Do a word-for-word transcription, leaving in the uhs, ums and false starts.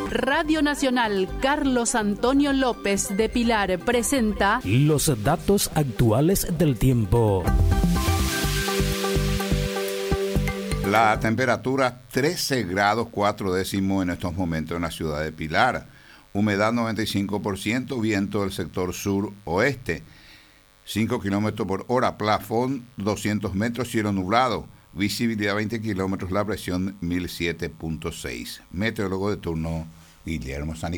Radio Nacional Carlos Antonio López de Pilar presenta los datos actuales del tiempo. La temperatura trece grados cuatro décimos en estos momentos en la ciudad de Pilar. Humedad noventa y cinco por ciento, viento del sector sur-oeste. cinco kilómetros por hora, plafón doscientos metros, cielo nublado. Visibilidad veinte kilómetros, la presión mil siete punto seis. Meteorólogo de turno, Guillermo San Nicolás.